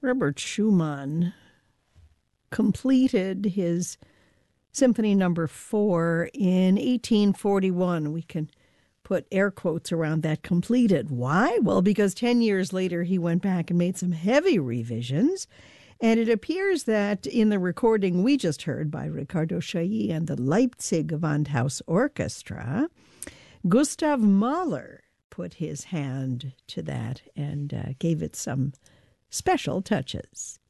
Robert Schumann completed his Symphony Number 4 in 1841. We can put air quotes around that, completed. Why? Well, because 10 years later he went back and made some heavy revisions. And it appears that in the recording we just heard by Ricardo Chailly and the Leipzig Gewandhaus Orchestra, Gustav Mahler put his hand to that and gave it some special touches.